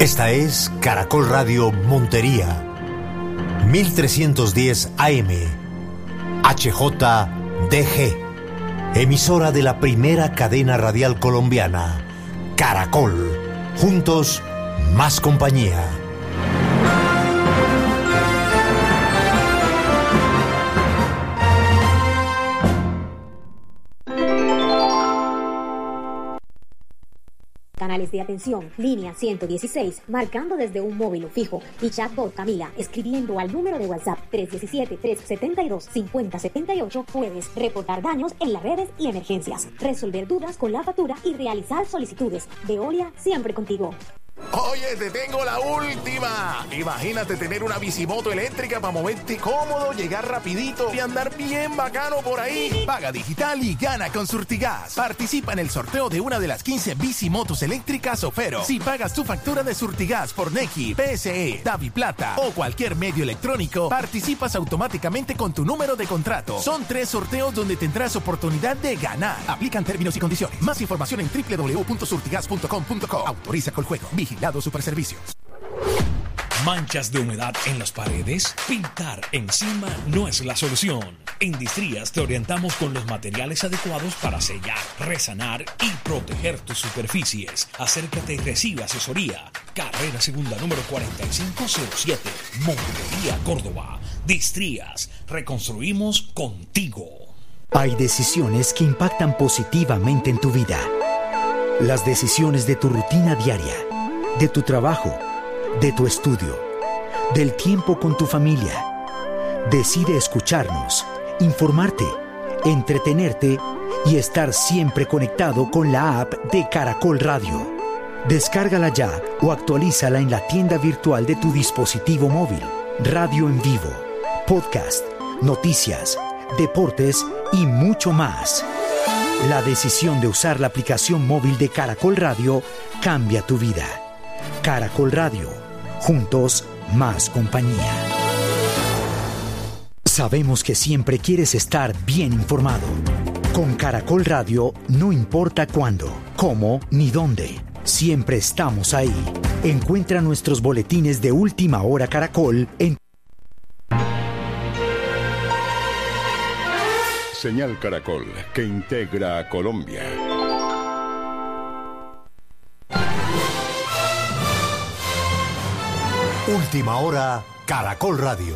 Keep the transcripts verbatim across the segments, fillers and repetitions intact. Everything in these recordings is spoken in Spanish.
Esta es Caracol Radio Montería, mil trescientos diez A M, H J D G, emisora de la primera cadena radial colombiana, Caracol. Juntos, más compañía. Canales de atención, línea ciento dieciséis, marcando desde un móvil o fijo, y chatbot Camila, escribiendo al número de WhatsApp tres uno siete, tres siete dos, cinco cero siete ocho, puedes reportar daños en las redes y emergencias, resolver dudas con la factura y realizar solicitudes. Veolia, siempre contigo. Oye, te tengo la última. Imagínate tener una bicimoto eléctrica para moverte cómodo, llegar rapidito y andar bien bacano por ahí. Paga digital y gana con Surtigas. Participa en el sorteo de una de las quince bicimotos eléctricas Ofero. Si pagas tu factura de Surtigas por Nequi, P S E, DaviPlata o cualquier medio electrónico, participas automáticamente con tu número de contrato. Son tres sorteos donde tendrás oportunidad de ganar. Aplican términos y condiciones. Más información en doble u doble u doble u punto surtigas punto com punto co. Autoriza Coljuego. Vigilado Superservicios. ¿Manchas de humedad en las paredes? Pintar encima no es la solución. En Distrías te orientamos con los materiales adecuados para sellar, resanar y proteger tus superficies. Acércate y recibe asesoría. Carrera Segunda número cuarenta y cinco cero siete, Montería, Córdoba. Distrías, reconstruimos contigo. Hay decisiones que impactan positivamente en tu vida. Las decisiones de tu rutina diaria, de tu trabajo, de tu estudio, del tiempo con tu familia. Decide escucharnos, informarte, entretenerte y estar siempre conectado con la app de Caracol Radio. Descárgala ya o actualízala en la tienda virtual de tu dispositivo móvil. Radio en vivo, podcast, noticias, deportes y mucho más. La decisión de usar la aplicación móvil de Caracol Radio cambia tu vida. Caracol Radio. Juntos, más compañía. Sabemos que siempre quieres estar bien informado. Con Caracol Radio, no importa cuándo, cómo ni dónde. Siempre estamos ahí. Encuentra nuestros boletines de Última Hora Caracol en Señal Caracol, que integra a Colombia. Última Hora, Caracol Radio.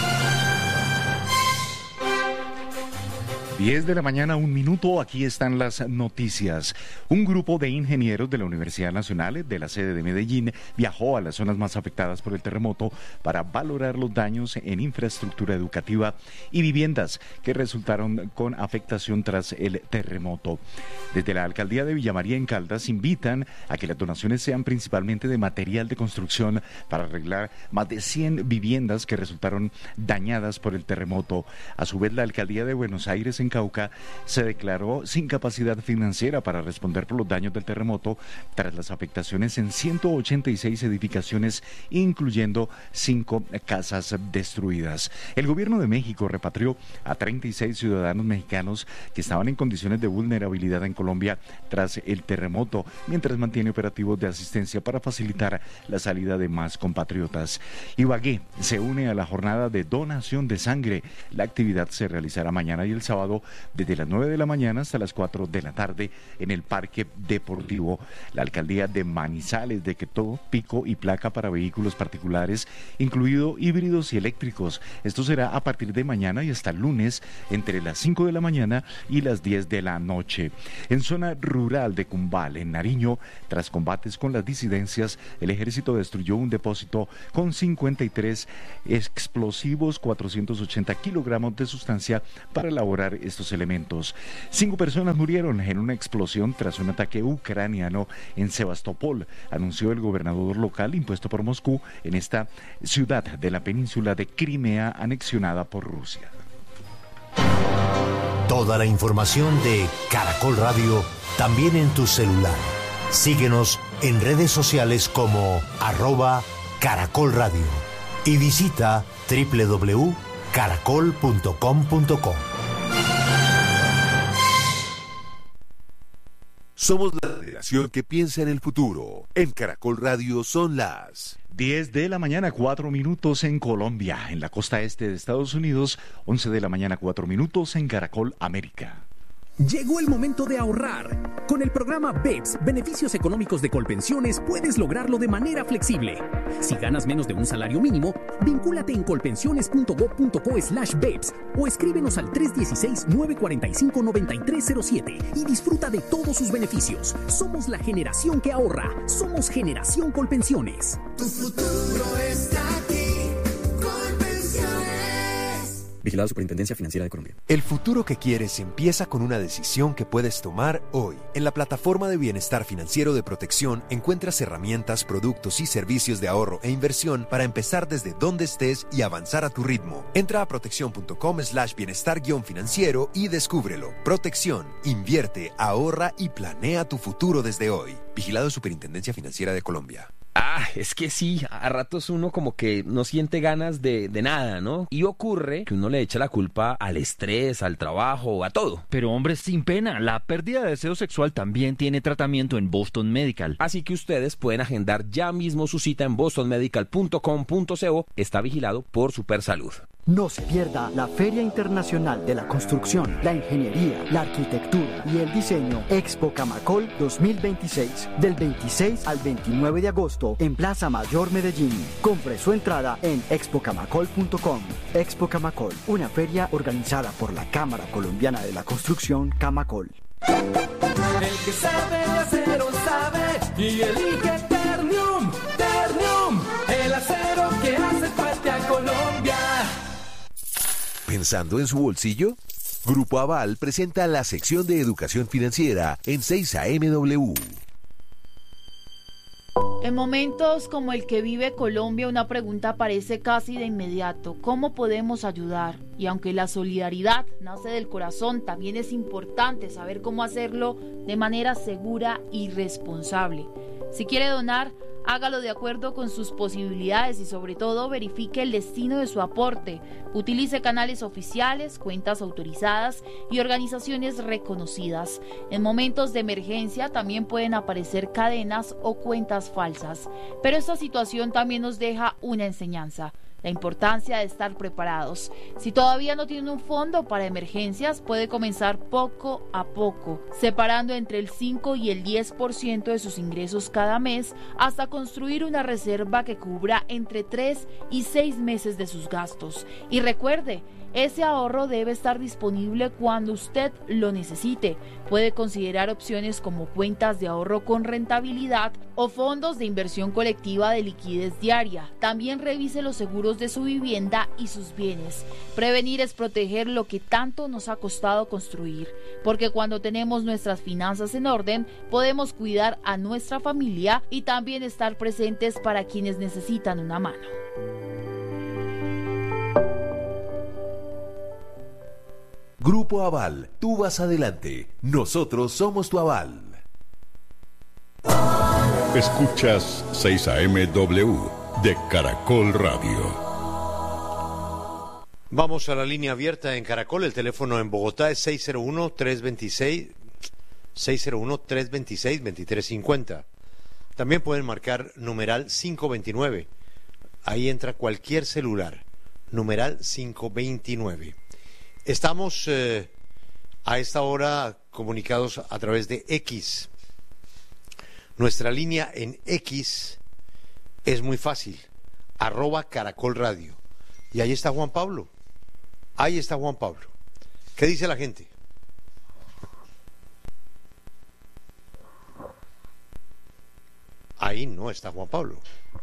diez de la mañana, un minuto, aquí están las noticias. Un grupo de ingenieros de la Universidad Nacional, de la sede de Medellín, viajó a las zonas más afectadas por el terremoto para valorar los daños en infraestructura educativa y viviendas que resultaron con afectación tras el terremoto. Desde la Alcaldía de Villa María en Caldas invitan a que las donaciones sean principalmente de material de construcción para arreglar más de cien viviendas que resultaron dañadas por el terremoto. A su vez, la Alcaldía de Buenos Aires en Cauca se declaró sin capacidad financiera para responder por los daños del terremoto tras las afectaciones en ciento ochenta y seis edificaciones, incluyendo cinco casas destruidas. El gobierno de México repatrió a treinta y seis ciudadanos mexicanos que estaban en condiciones de vulnerabilidad en Colombia tras el terremoto, mientras mantiene operativos de asistencia para facilitar la salida de más compatriotas. Ibagué se une a la jornada de donación de sangre. La actividad se realizará mañana y el sábado desde las nueve de la mañana hasta las cuatro de la tarde en el Parque Deportivo. La Alcaldía de Manizales decretó pico y placa para vehículos particulares, incluido híbridos y eléctricos. Esto será a partir de mañana y hasta el lunes entre las cinco de la mañana y las diez de la noche. En zona rural de Cumbal, en Nariño, tras combates con las disidencias, el ejército destruyó un depósito con cincuenta y tres explosivos, cuatrocientos ochenta kilogramos de sustancia para elaborar estos elementos. Cinco personas murieron en una explosión tras un ataque ucraniano en Sebastopol, anunció el gobernador local impuesto por Moscú en esta ciudad de la península de Crimea anexionada por Rusia. Toda la información de Caracol Radio también en tu celular. Síguenos en redes sociales como arroba Caracol Radio y visita doble u doble u doble u punto caracol punto com punto co. Somos la estación que piensa en el futuro. En Caracol Radio son las diez de la mañana, cuatro minutos en Colombia, en la costa este de Estados Unidos, once de la mañana, cuatro minutos en Caracol América. Llegó el momento de ahorrar. Con el programa B E P S, Beneficios Económicos de Colpensiones, puedes lograrlo de manera flexible. Si ganas menos de un salario mínimo, vincúlate en colpensiones.gov.co slash B E P S o escríbenos al tres uno seis, nueve cuatro cinco, nueve tres cero siete y disfruta de todos sus beneficios. Somos la generación que ahorra. Somos Generación Colpensiones. Tu futuro está aquí. Vigilado Superintendencia Financiera de Colombia. El futuro que quieres empieza con una decisión que puedes tomar hoy. En la plataforma de bienestar financiero de Protección encuentras herramientas, productos y servicios de ahorro e inversión para empezar desde donde estés y avanzar a tu ritmo. Entra a protección.com slash bienestar guión financiero y descúbrelo. Protección, invierte, ahorra y planea tu futuro desde hoy. Vigilado Superintendencia Financiera de Colombia. Ah, es que sí, a ratos uno como que no siente ganas de, de nada, ¿no? Y ocurre que uno le echa la culpa al estrés, al trabajo, a todo. Pero hombre, sin pena, la pérdida de deseo sexual también tiene tratamiento en Boston Medical. Así que ustedes pueden agendar ya mismo su cita en boston medical punto com punto co. Está vigilado por Supersalud. No se pierda la Feria Internacional de la Construcción, la Ingeniería, la Arquitectura y el Diseño Expo Camacol dos mil veintiséis, del veintiséis al veintinueve de agosto en Plaza Mayor Medellín. Compre su entrada en expo camacol punto com. Expo Camacol, una feria organizada por la Cámara Colombiana de la Construcción, Camacol. El que sabe de acero sabe y elige Ternium, Ternium, el acero que hace fuerte a Colombia. ¿Pensando en su bolsillo? Grupo Aval presenta la sección de educación financiera en seis A M W. En momentos como el que vive Colombia, una pregunta aparece casi de inmediato: ¿cómo podemos ayudar? Y aunque la solidaridad nace del corazón, también es importante saber cómo hacerlo de manera segura y responsable. Si quiere donar, hágalo de acuerdo con sus posibilidades y sobre todo verifique el destino de su aporte. Utilice canales oficiales, cuentas autorizadas y organizaciones reconocidas. En momentos de emergencia también pueden aparecer cadenas o cuentas falsas. Pero esta situación también nos deja una enseñanza: la importancia de estar preparados. Si todavía no tiene un fondo para emergencias, puede comenzar poco a poco, separando entre el cinco y el diez por ciento de sus ingresos cada mes, hasta construir una reserva que cubra entre tres y seis meses de sus gastos. Y recuerde, ese ahorro debe estar disponible cuando usted lo necesite. Puede considerar opciones como cuentas de ahorro con rentabilidad o fondos de inversión colectiva de liquidez diaria. También revise los seguros de su vivienda y sus bienes. Prevenir es proteger lo que tanto nos ha costado construir, porque cuando tenemos nuestras finanzas en orden, podemos cuidar a nuestra familia y también estar presentes para quienes necesitan una mano. Grupo Aval, tú vas adelante, nosotros somos tu aval. Escuchas seis A M W de Caracol Radio. Vamos a la línea abierta en Caracol. El teléfono en Bogotá es seis cero uno, tres dos seis, seis cero uno, tres dos seis, dos tres cinco cero. También pueden marcar numeral cinco veintinueve. Ahí entra cualquier celular. Numeral cinco veintinueve. Estamos eh, a esta hora comunicados a través de X. Nuestra línea en X es muy fácil, arroba Caracol Radio. Y ahí está Juan Pablo. Ahí está Juan Pablo. ¿Qué dice la gente? Ahí no está Juan Pablo.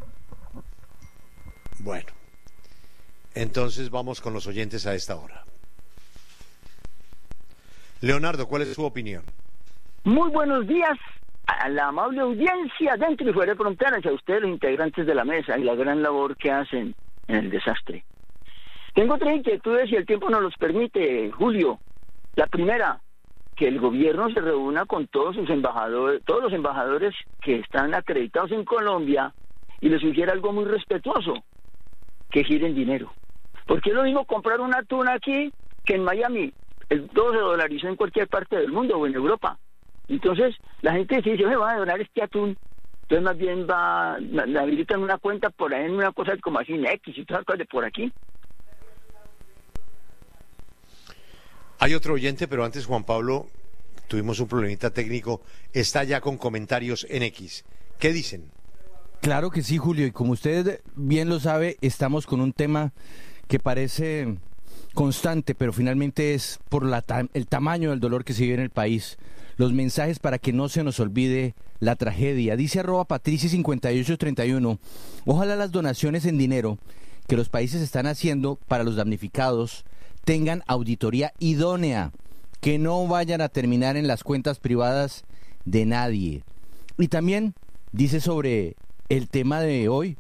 Bueno, entonces vamos con los oyentes a esta hora. Leonardo, ¿cuál es su opinión? Muy buenos días a la amable audiencia dentro y fuera de fronteras, a ustedes los integrantes de la mesa y la gran labor que hacen en el desastre. Tengo tres inquietudes y el tiempo nos los permite, Julio. La primera, que el gobierno se reúna con todos sus embajadores, todos los embajadores que están acreditados en Colombia y les sugiera algo muy respetuoso, que giren dinero. Porque es lo mismo comprar un atún aquí que en Miami. El todo se dolarizó en cualquier parte del mundo o en Europa. Entonces, la gente dice, yo me voy a donar este atún. Entonces, más bien va, le habilitan una cuenta por ahí en una cosa como así, en X y todas las cosas de por aquí. Hay otro oyente, pero antes, Juan Pablo, tuvimos un problemita técnico. Está ya con comentarios en X. ¿Qué dicen? Claro que sí, Julio, y como usted bien lo sabe, estamos con un tema que parece constante, pero finalmente es por la ta- el tamaño del dolor que se vive en el país. Los mensajes para que no se nos olvide la tragedia. Dice arroba patrici cincuenta y ocho treinta y uno, ojalá las donaciones en dinero que los países están haciendo para los damnificados tengan auditoría idónea, que no vayan a terminar en las cuentas privadas de nadie. Y también dice sobre el tema de hoy,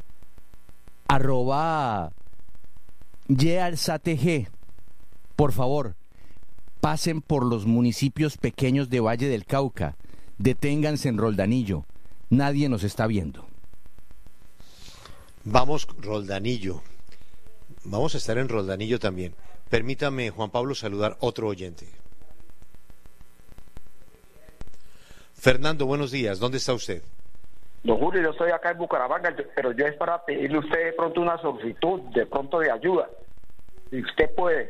arroba yealsatg, por favor, pasen por los municipios pequeños de Valle del Cauca, deténganse en Roldanillo, nadie nos está viendo. Vamos, Roldanillo, vamos a estar en Roldanillo también. Permítame, Juan Pablo, saludar otro oyente. Fernando, buenos días, ¿dónde está usted? Don Julio, yo estoy acá en Bucaramanga, pero yo es para pedirle a usted de pronto una solicitud, de pronto de ayuda, si usted puede.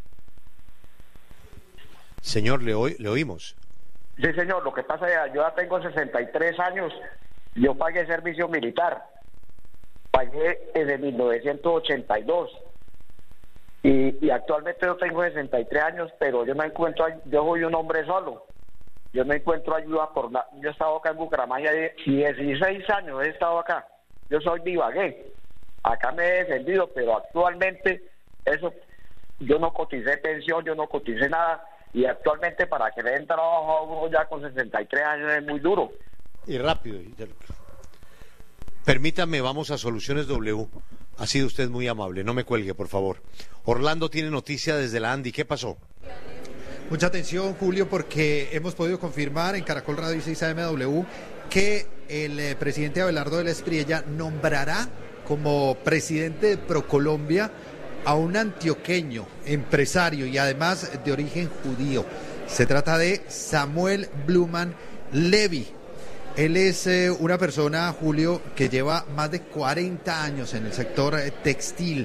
Señor, le, oí, le oímos. Sí, señor, lo que pasa es que yo ya tengo sesenta y tres años, yo pagué servicio militar, pagué desde mil novecientos ochenta y dos, y, y actualmente yo tengo sesenta y tres años, pero yo no encuentro, yo soy un hombre solo. Yo no encuentro ayuda por nada. Yo he estado acá en Bucaramanga dieciséis años, he estado acá. Yo soy de Ibagué. Acá me he defendido, pero actualmente eso, yo no coticé pensión, yo no coticé nada. Y actualmente para que le den trabajo a uno ya con sesenta y tres años es muy duro. Y rápido. Permítame, vamos a Soluciones W. Ha sido usted muy amable, no me cuelgue, por favor. Orlando tiene noticia desde la Andy. ¿Qué pasó? Mucha atención, Julio, porque hemos podido confirmar en Caracol Radio y seis A M W que el eh, presidente Abelardo de la Espriella nombrará como presidente de ProColombia a un antioqueño, empresario y además de origen judío. Se trata de Samuel Bluman Levy. Él es eh, una persona, Julio, que lleva más de cuarenta años en el sector eh, textil,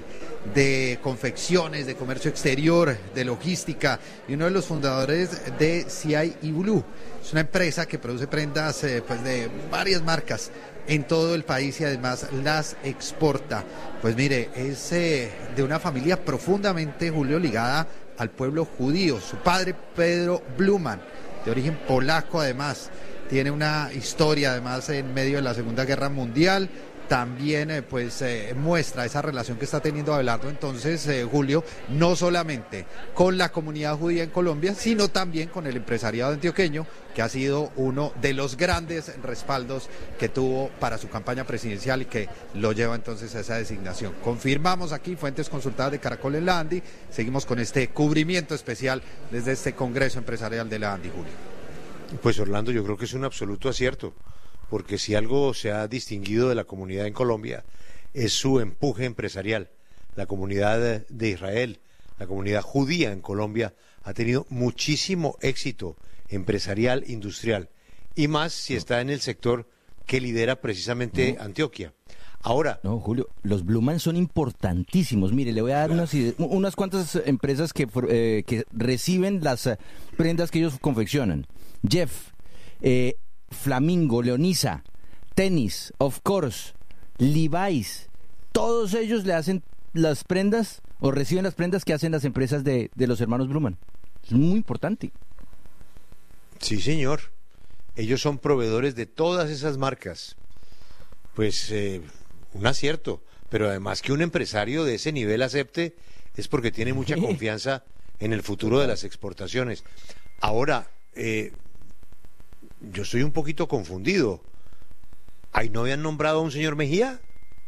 de confecciones, de comercio exterior, de logística, y uno de los fundadores de C I y Blue. Es una empresa que produce prendas eh, pues de varias marcas en todo el país y además las exporta. Pues mire, es eh, de una familia profundamente, Julio, ligada al pueblo judío. Su padre, Pedro Bluman, de origen polaco además, tiene una historia además en medio de la Segunda Guerra Mundial. También eh, pues eh, muestra esa relación que está teniendo Abelardo entonces, eh, Julio, no solamente con la comunidad judía en Colombia, sino también con el empresariado antioqueño, que ha sido uno de los grandes respaldos que tuvo para su campaña presidencial y que lo lleva entonces a esa designación. Confirmamos aquí, fuentes consultadas de Caracol en la Andy, seguimos con este cubrimiento especial desde este Congreso Empresarial de la Andy, Julio. Pues Orlando, yo creo que es un absoluto acierto, porque si algo se ha distinguido de la comunidad en Colombia es su empuje empresarial. La comunidad de Israel, la comunidad judía en Colombia ha tenido muchísimo éxito empresarial, industrial, y más si está en el sector que lidera precisamente no. Antioquia. Ahora... No, Julio, los Bluman son importantísimos. Mire, le voy a dar unas, unas cuantas empresas que, eh, que reciben las prendas que ellos confeccionan. Jeff, eh, Flamingo, Leonisa, Tennis, Of Course, Levi's, todos ellos le hacen las prendas o reciben las prendas que hacen las empresas de, de los hermanos Bluman. Es muy importante. Sí, señor. Ellos son proveedores de todas esas marcas. Pues eh, un acierto, pero además que un empresario de ese nivel acepte es porque tiene mucha confianza en el futuro de las exportaciones. Ahora, eh, yo estoy un poquito confundido. ¿Ahí no habían nombrado a un señor Mejía?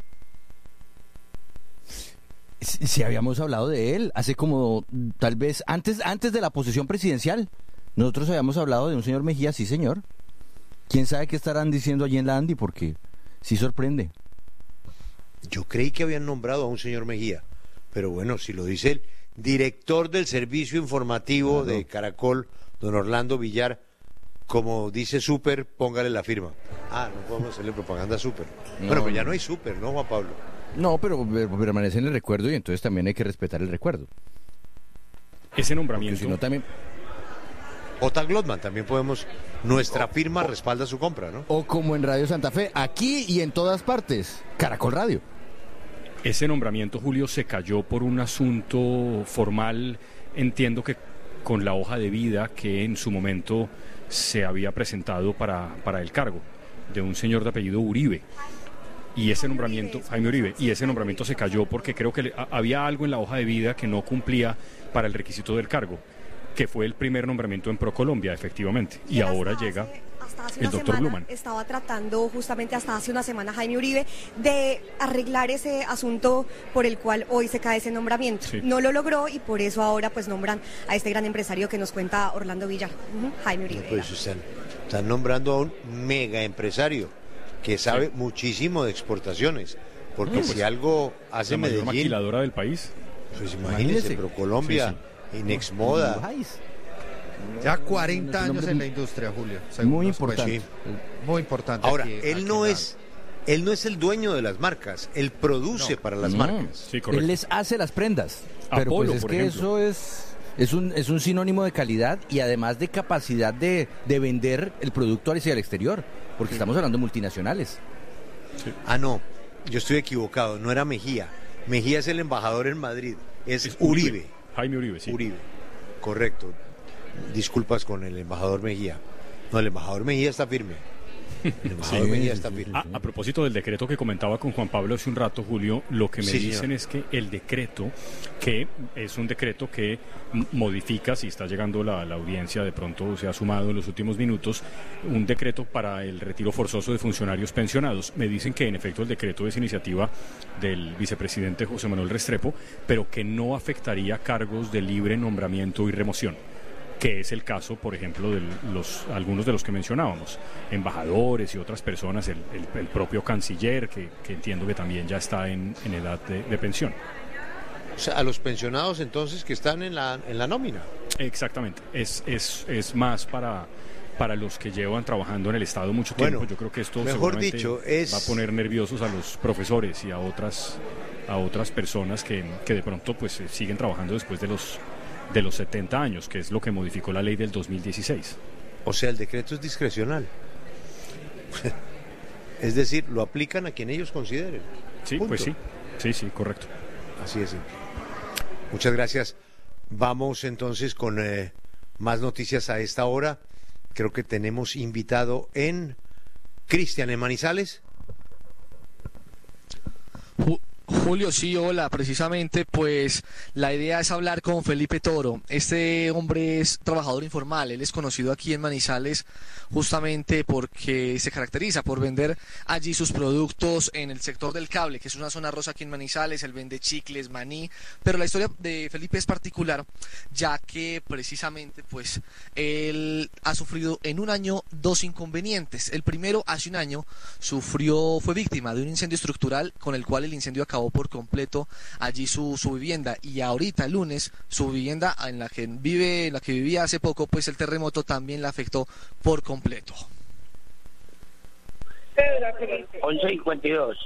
Si, si habíamos hablado de él hace como, tal vez, antes, antes de la posesión presidencial. Nosotros habíamos hablado de un señor Mejía, sí señor. ¿Quién sabe qué estarán diciendo allí en la Andy? Porque sí sorprende. Yo creí que habían nombrado a un señor Mejía, pero bueno, si lo dice el director del servicio informativo claro. de Caracol, don Orlando Villar, como dice Super, póngale la firma. Ah, no podemos hacerle propaganda a Super. No. Bueno, pues ya no hay Super, ¿no, Juan Pablo? No, pero permanece en el recuerdo y entonces también hay que respetar el recuerdo. Ese nombramiento. Si no, también... J. Glotman, también podemos, nuestra firma respalda su compra, ¿no? O como en Radio Santa Fe, aquí y en todas partes, Caracol Radio. Ese nombramiento, Julio, se cayó por un asunto formal, entiendo que con la hoja de vida que en su momento se había presentado para, para el cargo, de un señor de apellido Uribe. Y ese nombramiento, Jaime Uribe, y ese nombramiento se cayó porque creo que le, a, había algo en la hoja de vida que no cumplía para el requisito del cargo, que fue el primer nombramiento en ProColombia, efectivamente, y ahora llega Hace el una doctor semana Bluman. estaba tratando justamente hasta hace una semana Jaime Uribe de arreglar ese asunto por el cual hoy se cae ese nombramiento. Sí. No lo logró y por eso ahora pues nombran a este gran empresario que nos cuenta Orlando Villar, uh-huh, Jaime Uribe. No, pues están, están nombrando a un mega empresario que sabe sí. muchísimo de exportaciones, porque no, si pues, algo hace la mayor Medellín, maquiladora del país. Pues imagínese, ProColombia, sí, sí. Inexmoda. Ya cuarenta años en la industria, Julio. Muy importante. Sí. Muy importante. Ahora, aquí, él aquí no en es él no es el dueño de las marcas, él produce No. para las No. marcas. Sí, correcto. Él les hace las prendas. Pero Apolo, pues es por que ejemplo. eso es, es, un, es un sinónimo de calidad y además de capacidad de, de vender el producto hacia el exterior, porque estamos hablando de multinacionales. Sí. Ah, no, yo estoy equivocado, no era Mejía. Mejía es el embajador en Madrid, es, Es Uribe. Uribe. Jaime Uribe, sí. Uribe, correcto. Disculpas con el embajador Mejía. No, el embajador Mejía está firme. El embajador Sí, Mejía sí, está sí, firme. A, a propósito del decreto que comentaba con Juan Pablo hace un rato, Julio, lo que me Sí, dicen señor. es que el decreto, que es un decreto que m- modifica, si está llegando la, la audiencia, de pronto se ha sumado en los últimos minutos, un decreto para el retiro forzoso de funcionarios pensionados. Me dicen que en efecto el decreto es iniciativa del vicepresidente José Manuel Restrepo, pero que no afectaría cargos de libre nombramiento y remoción, que es el caso, por ejemplo, de los algunos de los que mencionábamos, embajadores y otras personas, el, el, el propio canciller, que, que entiendo que también ya está en, en edad de, de pensión. O sea, a los pensionados entonces que están en la, en la nómina. Exactamente, es, es, es más para, para los que llevan trabajando en el Estado mucho tiempo. Bueno, Yo creo que esto mejor seguramente dicho, es- va a poner nerviosos a los profesores y a otras, a otras personas que, que de pronto pues eh, siguen trabajando después de los de los setenta años, que es lo que modificó la ley del dos mil dieciséis. O sea, el decreto es discrecional. Es decir, lo aplican a quien ellos consideren. Sí, Punto. pues sí, sí, sí, correcto. Así es simple. Muchas gracias. Vamos entonces con eh, más noticias a esta hora. Creo que tenemos invitado en Cristian en Manizales. Julio, sí, hola, precisamente pues la idea es hablar con Felipe Toro. Este hombre es trabajador informal, él es conocido aquí en Manizales justamente porque se caracteriza por vender allí sus productos en el sector del cable, que es una zona rosa aquí en Manizales. Él vende chicles, maní, pero la historia de Felipe es particular, ya que precisamente pues él ha sufrido en un año dos inconvenientes. El primero, hace un año, sufrió, fue víctima de un incendio estructural con el cual el incendio acabó por completo allí su, su vivienda, y ahorita el lunes su vivienda en la que vive, en la que vivía hace poco, pues el terremoto también la afectó por completo. once cincuenta y dos.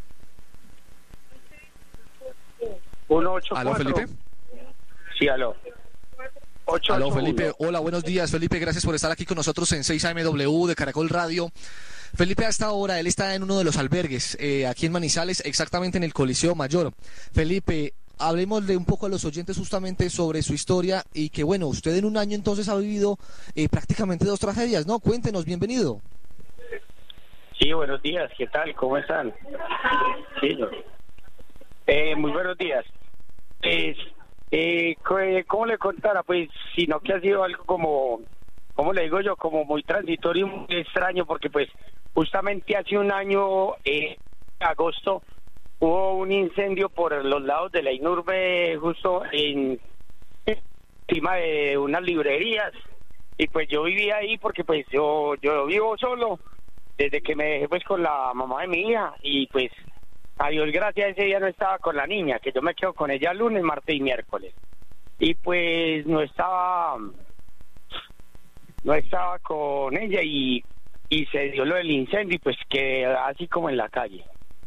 ciento ochenta y cuatro. ¿Aló, Felipe? Sí, aló. ocho, Aló, ocho, Felipe. uno. Hola, buenos días, Felipe. Gracias por estar aquí con nosotros en seis A M W de Caracol Radio. Felipe, a esta hora, él está en uno de los albergues, eh, aquí en Manizales, exactamente en el Coliseo Mayor. Felipe, hablemosle un poco a los oyentes justamente sobre su historia y que, bueno, usted en un año entonces ha vivido eh, prácticamente dos tragedias, ¿no? Cuéntenos, bienvenido. Sí, buenos días, ¿qué tal? ¿Cómo están? Sí, no. eh, muy buenos días. Pues, eh, ¿cómo le contara? Pues, sino que ha sido algo como, ¿cómo le digo yo? Como muy transitorio y muy extraño, porque pues justamente hace un año, eh, en agosto, hubo un incendio por los lados de la Inurbe, justo en encima de unas librerías, y pues yo vivía ahí porque pues yo yo vivo solo desde que me dejé pues con la mamá de mi hija, y pues a Dios gracias ese día no estaba con la niña, que yo me quedo con ella lunes, martes y miércoles, y pues no estaba no estaba con ella y, y se dio lo del incendio y pues quedé así como en la calle.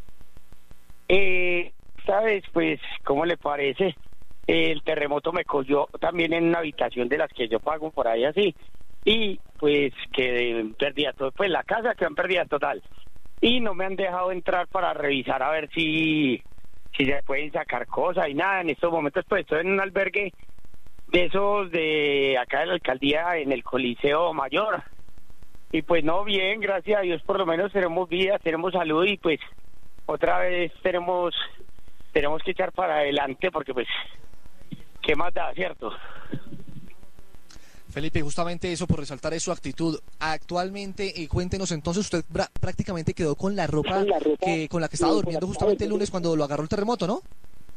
Eh, ¿Sabes? Pues, ¿cómo le parece? El terremoto me cogió también en una habitación de las que yo pago por ahí así. Y pues quedé perdida todo, pues la casa quedó en pérdida total. Y no me han dejado entrar para revisar a ver si, si se pueden sacar cosas y nada. En estos momentos pues estoy en un albergue de esos de acá de la alcaldía en el Coliseo Mayor. Y pues no, bien, gracias a Dios por lo menos tenemos vida, tenemos salud y pues otra vez tenemos, tenemos que echar para adelante porque pues, ¿qué más da, cierto? Felipe, justamente eso, por resaltar es su actitud. Actualmente, eh, cuéntenos entonces, usted prácticamente quedó con la ropa, con la, ropa que, con la que estaba sí, durmiendo justamente el lunes cuando lo agarró el terremoto, ¿no?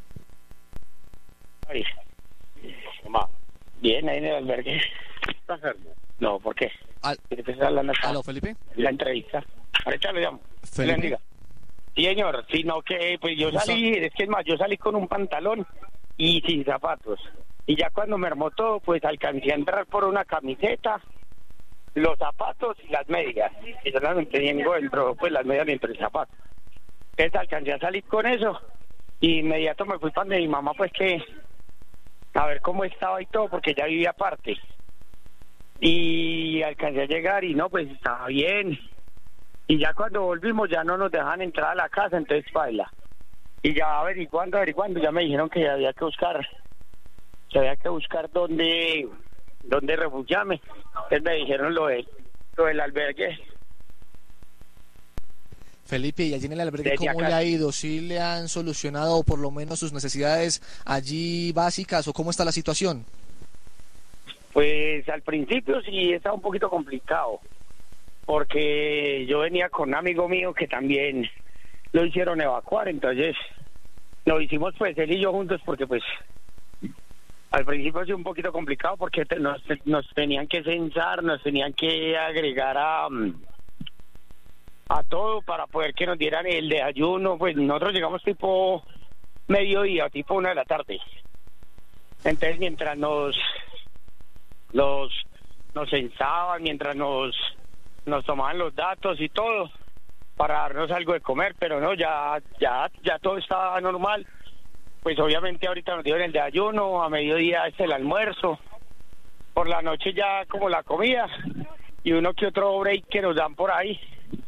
Ay, bien, ahí en el albergue. ¿Está enfermo? No, ¿por qué? Al... ¿Aló, Felipe? La entrevista. Ahorita lo llamo. Felipe. Sí, señor, sino que pues yo salí, es que es más, yo salí con un pantalón y sin zapatos. Y ya cuando me armó todo, pues alcancé a entrar por una camiseta, los zapatos y las medias. Y yo no tengo dentro, pues las medias dentro del zapato. Entonces alcancé a salir con eso. Y inmediato me fui para mi mamá, pues que a ver cómo estaba y todo, porque ya vivía aparte. Y alcancé a llegar y no, pues estaba bien. Y ya cuando volvimos ya no nos dejaban entrar a la casa, entonces baila. Y ya averiguando, averiguando, ya me dijeron que había que buscar... que había que buscar dónde, dónde refugiarme. Entonces me dijeron lo, de, lo del albergue. Felipe, ¿y allí en el albergue cómo acá le ha ido? ¿Sí le han solucionado por lo menos sus necesidades allí básicas o cómo está la situación? Pues al principio sí estaba un poquito complicado, porque yo venía con un amigo mío que también lo hicieron evacuar, entonces lo hicimos pues él y yo juntos porque pues al principio ha sido un poquito complicado porque nos, nos tenían que censar, nos tenían que agregar a, a todo para poder que nos dieran el desayuno. Pues nosotros llegamos tipo mediodía, tipo una de la tarde. Entonces mientras nos los nos censaban, mientras nos nos tomaban los datos y todo para darnos algo de comer, pero no, ya ya ya todo estaba normal. Pues obviamente ahorita nos dieron el desayuno, a mediodía es el almuerzo, por la noche ya como la comida y uno que otro break que nos dan por ahí.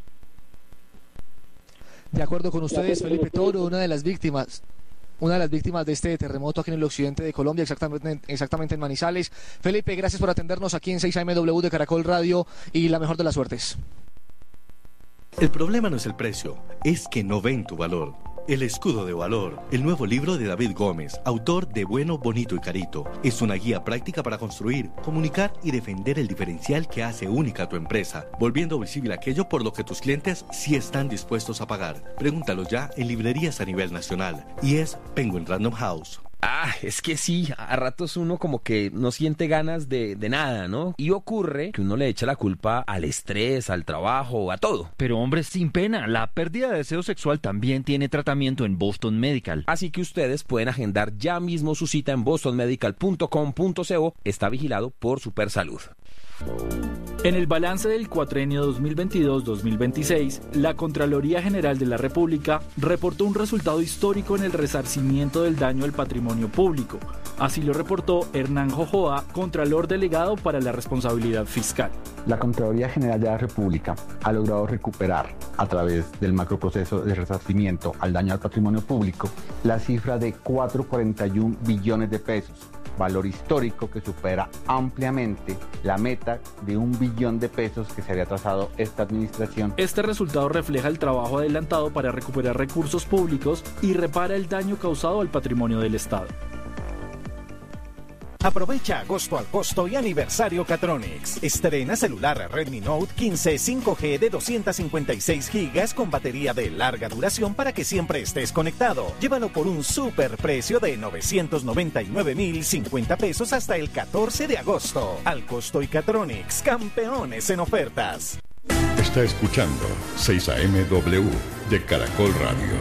De acuerdo con ustedes, Felipe Toro, una de las víctimas, una de las víctimas de este terremoto aquí en el occidente de Colombia, exactamente, exactamente en Manizales. Felipe, gracias por atendernos aquí en seis A M W de Caracol Radio y la mejor de las suertes. El problema no es el precio, es que no ven tu valor. El escudo de valor, el nuevo libro de David Gómez, autor de Bueno, Bonito y Carito, es una guía práctica para construir, comunicar y defender el diferencial que hace única a tu empresa, volviendo visible aquello por lo que tus clientes sí están dispuestos a pagar. Pregúntalo ya en librerías a nivel nacional y es Penguin Random House. Ah, es que sí, a ratos uno como que no siente ganas de, de nada, ¿no? Y ocurre que uno le echa la culpa al estrés, al trabajo, a todo. Pero hombre, sin pena, la pérdida de deseo sexual también tiene tratamiento en Boston Medical. Así que ustedes pueden agendar ya mismo su cita en boston medical punto com punto co. Está vigilado por Supersalud. En el balance del cuatrienio dos mil veintidós dos mil veintiséis, la Contraloría General de la República reportó un resultado histórico en el resarcimiento del daño al patrimonio público. Así lo reportó Hernán Jojoa, Contralor Delegado para la Responsabilidad Fiscal. La Contraloría General de la República ha logrado recuperar, a través del macroproceso de resarcimiento al daño al patrimonio público, la cifra de cuatro coma cuarenta y un billones de pesos, valor histórico que supera ampliamente la meta de un billón de pesos que se había trazado esta administración. Este resultado refleja el trabajo adelantado para recuperar recursos públicos y repara el daño causado al patrimonio del Estado. Aprovecha agosto al costo y aniversario Catronics. Estrena celular Redmi Note quince cinco G de doscientos cincuenta y seis gigas con batería de larga duración para que siempre estés conectado. Llévalo por un super precio de novecientos noventa y nueve mil cincuenta pesos hasta el catorce de agosto. Al costo y Catronics, campeones en ofertas. Está escuchando seis A M W de Caracol Radio.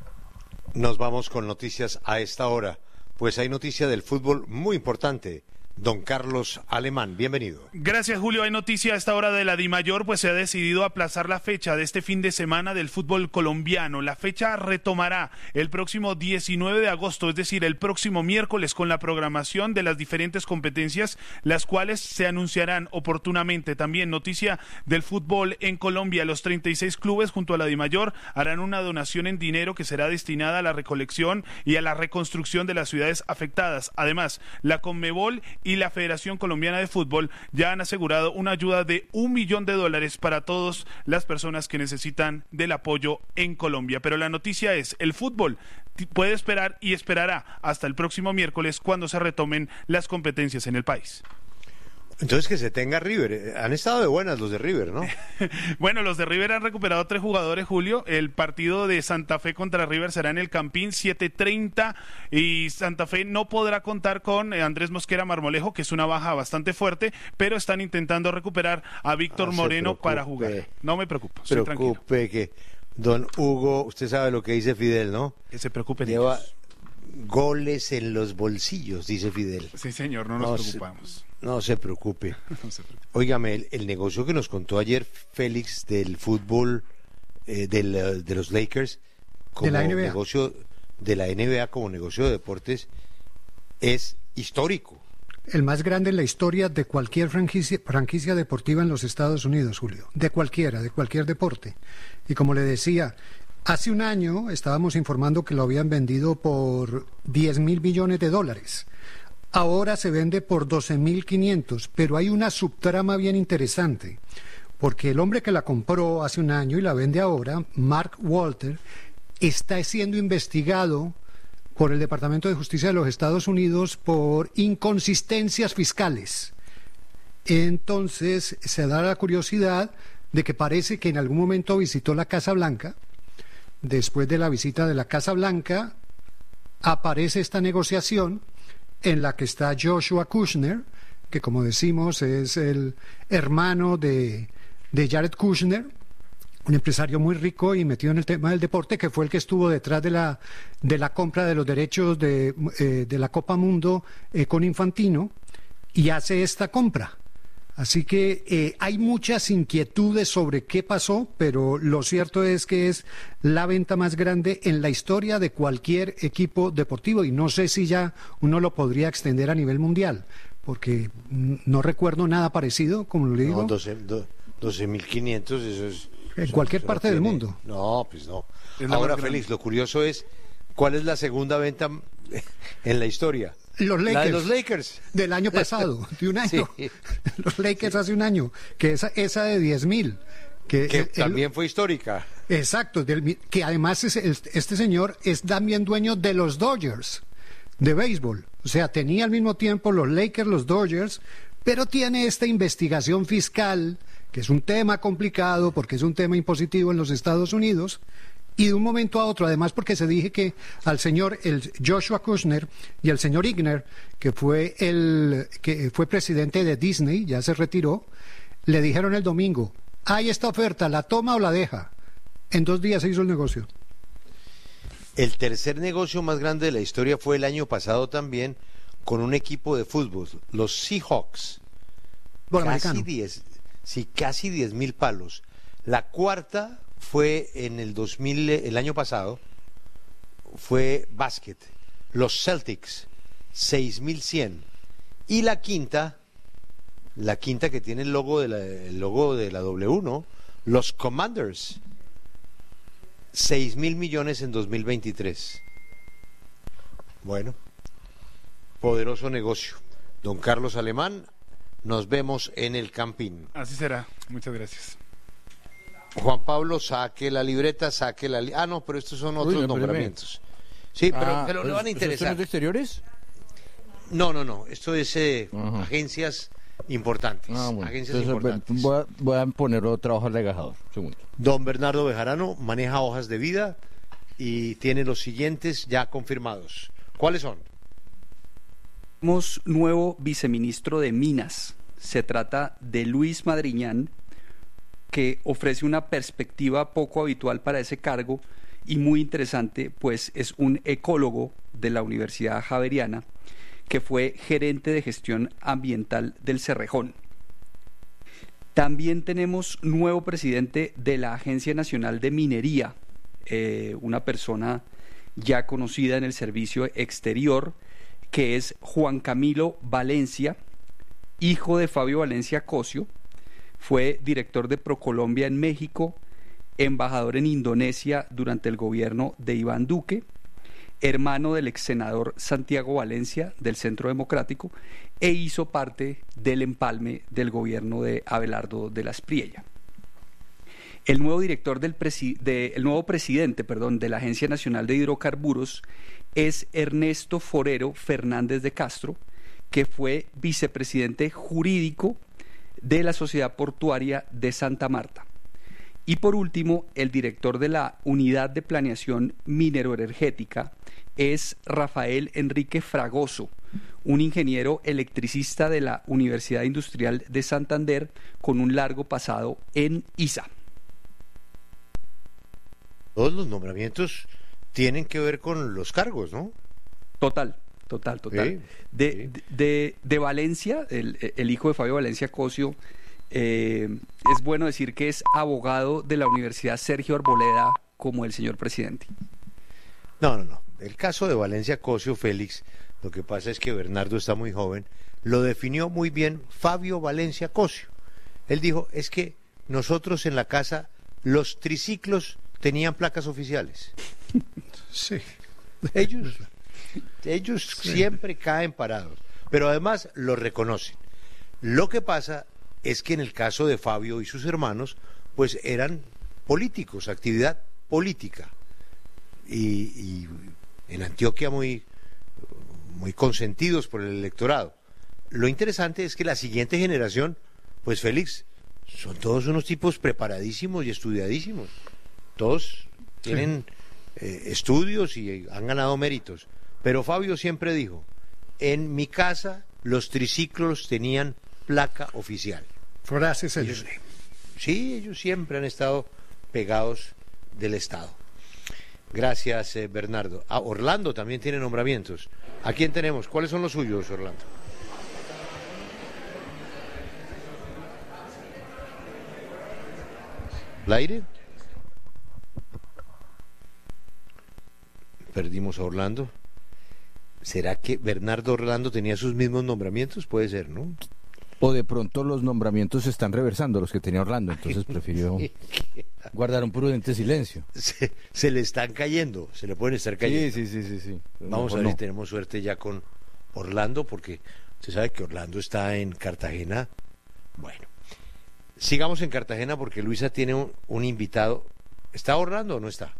Nos vamos con noticias a esta hora. Pues hay noticia del fútbol muy importante. don Carlos Alemán. Bienvenido. Gracias, Julio. Hay noticia a esta hora de la DIMAYOR, pues se ha decidido aplazar la fecha de este fin de semana del fútbol colombiano. La fecha retomará el próximo diecinueve de agosto, es decir, el próximo miércoles, con la programación de las diferentes competencias, las cuales se anunciarán oportunamente. También noticia del fútbol en Colombia. Los treinta y seis clubes junto a la DIMAYOR harán una donación en dinero que será destinada a la recolección y a la reconstrucción de las ciudades afectadas. Además, la Conmebol y la Federación Colombiana de Fútbol ya han asegurado una ayuda de un millón de dólares para todas las personas que necesitan del apoyo en Colombia. Pero la noticia es, el fútbol puede esperar y esperará hasta el próximo miércoles, cuando se retomen las competencias en el país. Entonces que se tenga River. Han estado de buenas los de River, ¿no? Bueno, los de River han recuperado tres jugadores, Julio. El partido de Santa Fe contra River será en el Campín, siete treinta, y Santa Fe no podrá contar con Andrés Mosquera Marmolejo, que es una baja bastante fuerte, pero están intentando recuperar a Víctor No se Moreno preocupe. para jugar. No me preocupo, estoy tranquilo. Preocupe que don Hugo, usted sabe lo que dice Fidel, ¿no? Que se preocupen Lleva ellos. goles en los bolsillos, dice Fidel. Sí, señor, no nos No preocupamos. Se, no se preocupe. No se preocupe. Óigame, el, el negocio que nos contó ayer Félix del fútbol eh, del, eh, de los Lakers como De la N B A. negocio de la N B A como negocio de deportes es histórico. El más grande en la historia de cualquier franquicia, franquicia deportiva en los Estados Unidos, Julio. De cualquiera, de cualquier deporte. Y como le decía, hace un año estábamos informando que lo habían vendido por diez mil millones de dólares. Ahora se vende por doce mil quinientos, pero hay una subtrama bien interesante, porque el hombre que la compró hace un año y la vende ahora, Mark Walter, está siendo investigado por el Departamento de Justicia de los Estados Unidos por inconsistencias fiscales. Entonces se da la curiosidad de que parece que en algún momento visitó la Casa Blanca. Después de la visita de la Casa Blanca aparece esta negociación en la que está Joshua Kushner, que como decimos es el hermano de, de Jared Kushner, un empresario muy rico y metido en el tema del deporte, que fue el que estuvo detrás de la, de la compra de los derechos de, eh, de la Copa Mundo eh, con Infantino, y hace esta compra. Así que eh, hay muchas inquietudes sobre qué pasó, pero lo cierto es que es la venta más grande en la historia de cualquier equipo deportivo, y no sé si ya uno lo podría extender a nivel mundial, porque no recuerdo nada parecido, como le digo. No, doce mil quinientos, eso es... En eso- cualquier eso parte no del tiene- mundo. No, pues no. Es la Ahora, más grande. Félix, lo curioso es, ¿cuál es la segunda venta en la historia? Los Lakers. La de los Lakers. Del año pasado, de un año. Sí. Los Lakers hace un año, que esa, esa de diez mil. Que, Que el- también fue histórica. Exacto, del mi- que además es, el- este señor es también dueño de los Dodgers de béisbol. O sea, tenía al mismo tiempo los Lakers, los Dodgers, pero tiene esta investigación fiscal, que es un tema complicado porque es un tema impositivo en los Estados Unidos, y de un momento a otro, además porque se dije que al señor el Joshua Kushner y al señor Igner, que fue el que fue presidente de Disney, ya se retiró, le dijeron el domingo: hay esta oferta, ¿la toma o la deja? En dos días se hizo el negocio. El tercer negocio más grande de la historia fue el año pasado también, con un equipo de fútbol, los Seahawks. Bueno, Casi americano. diez, sí, casi diez mil palos. La cuarta fue en el dos mil, el año pasado, fue básquet. Los Celtics, seis mil cien. Y la quinta, la quinta que tiene el logo de la, el logo de la W, ¿no? Los Commanders, seis mil millones en dos mil veintitrés. Bueno, poderoso negocio. Don Carlos Alemán, nos vemos en el Campín. Así será. Muchas gracias. Juan Pablo, saque la libreta, saque la... li- ah, no, pero estos son otros Uy, no, espéreme. nombramientos. Sí, pero, Ah, pero le van a ¿esto- esto no interesar. es de exteriores? No, no, no. Esto es eh, agencias importantes. Ah, bueno. Agencias Entonces, importantes. voy, a, voy a poner otro trabajo al legajador. Segundo. Don Bernardo Bejarano maneja hojas de vida y tiene los siguientes ya confirmados. ¿Cuáles son? Tenemos nuevo viceministro de Minas. Se trata de Luis Madriñán, que ofrece una perspectiva poco habitual para ese cargo y muy interesante, pues es un ecólogo de la Universidad Javeriana que fue gerente de gestión ambiental del Cerrejón. También tenemos nuevo presidente de la Agencia Nacional de Minería, eh, una persona ya conocida en el servicio exterior, que es Juan Camilo Valencia, hijo de Fabio Valencia Cosio. Fue director de Procolombia en México, embajador en Indonesia durante el gobierno de Iván Duque, hermano del ex senador Santiago Valencia del Centro Democrático, e hizo parte del empalme del gobierno de Abelardo de la Espriella. El nuevo director del presi de, el nuevo presidente, perdón, de la Agencia Nacional de Hidrocarburos es Ernesto Forero Fernández de Castro, que fue vicepresidente jurídico de la Sociedad Portuaria de Santa Marta. Y por último, el director de la Unidad de Planeación Mineroenergética es Rafael Enrique Fragoso, un ingeniero electricista de la Universidad Industrial de Santander con un largo pasado en I S A. Todos los nombramientos tienen que ver con los cargos, ¿no? Total, total, total. Sí, de, sí. de, de Valencia, el, el hijo de Fabio Valencia Cosio, eh, es bueno decir que es abogado de la Universidad Sergio Arboleda, como el señor presidente. No, no, no. El caso de Valencia Cosio, Félix, lo que pasa es que Bernardo está muy joven, lo definió muy bien Fabio Valencia Cosio. Él dijo, es que nosotros en la casa, los triciclos tenían placas oficiales. Sí. Ellos, ellos sí. siempre caen parados, pero además lo reconocen. Lo que pasa es que en el caso de Fabio y sus hermanos, pues eran políticos, actividad política. Y, y en Antioquia muy, muy consentidos por el electorado. Lo interesante es que la siguiente generación, pues Félix, son todos unos tipos preparadísimos y estudiadísimos. Todos tienen sí. eh, estudios y han ganado méritos. Pero Fabio siempre dijo, en mi casa los triciclos tenían placa oficial. Frases ellos, sí, ellos siempre han estado pegados del Estado. Gracias, eh, Bernardo. Ah, Orlando también tiene nombramientos. ¿A quién tenemos? ¿Cuáles son los suyos, Orlando? ¿El aire? Perdimos a Orlando. ¿Será que Bernardo Orlando tenía sus mismos nombramientos? Puede ser, ¿no? O de pronto los nombramientos se están reversando, los que tenía Orlando, entonces prefirió guardar un prudente silencio. Se, se le están cayendo, se le pueden estar cayendo. Sí, sí, sí, sí, sí. Vamos a ver no. si tenemos suerte ya con Orlando, porque usted sabe que Orlando está en Cartagena. Bueno, sigamos en Cartagena porque Luisa tiene un, un invitado. ¿Está Orlando o no está?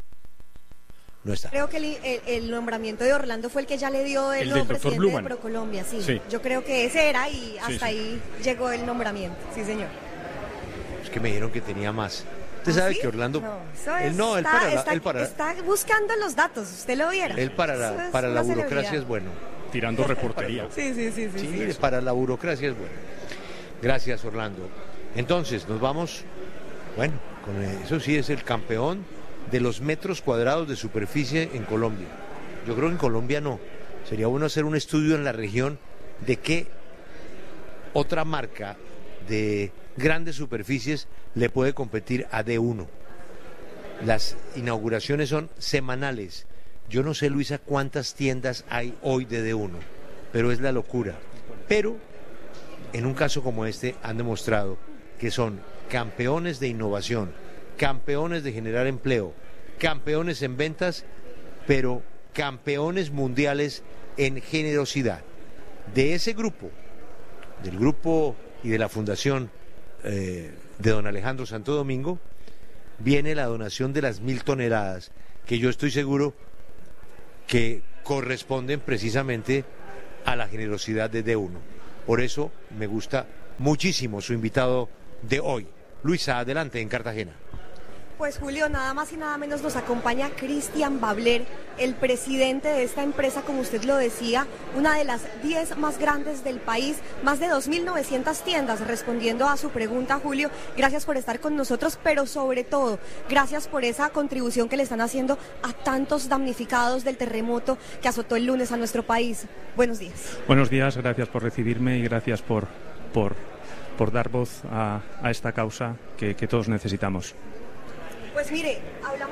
No está. Creo que el, el, el nombramiento de Orlando fue el que ya le dio el, el nuevo presidente Bluman. de Procolombia, sí. sí. Yo creo que ese era y hasta sí, sí. ahí llegó el nombramiento, sí señor. Es que me dijeron que tenía más. ¿Usted sabe ¿sí? que Orlando... No, eso es, él, no, él está, para, está, él para... está buscando los datos, usted lo viera. Él para la, para la burocracia es bueno. Tirando reportería. sí, sí, sí, sí, sí, sí. para la burocracia es bueno. Gracias, Orlando. Entonces, nos vamos... Bueno, con eso sí es el campeón de los metros cuadrados de superficie en Colombia. Yo creo que en Colombia no. Sería bueno hacer un estudio en la región de qué otra marca de grandes superficies le puede competir a D uno. Las inauguraciones son semanales. Yo no sé, Luisa, cuántas tiendas hay hoy de D uno, pero es la locura. Pero en un caso como este han demostrado que son campeones de innovación, campeones de generar empleo, campeones en ventas, pero campeones mundiales en generosidad. De ese grupo, del grupo y de la fundación eh, de don Alejandro Santo Domingo, viene la donación de las mil toneladas, que yo estoy seguro que corresponden precisamente a la generosidad de D uno. Por eso me gusta muchísimo su invitado de hoy. Luisa, adelante en Cartagena. Pues Julio, nada más y nada menos nos acompaña Cristian Babler, el presidente de esta empresa, como usted lo decía, una de las diez más grandes del país, más de dos mil novecientas tiendas. Respondiendo a su pregunta, Julio, gracias por estar con nosotros, pero sobre todo, gracias por esa contribución que le están haciendo a tantos damnificados del terremoto que azotó el lunes a nuestro país. Buenos días. Buenos días, gracias por recibirme y gracias por, por, por dar voz a, a esta causa que, que todos necesitamos. Pues mire, hablamos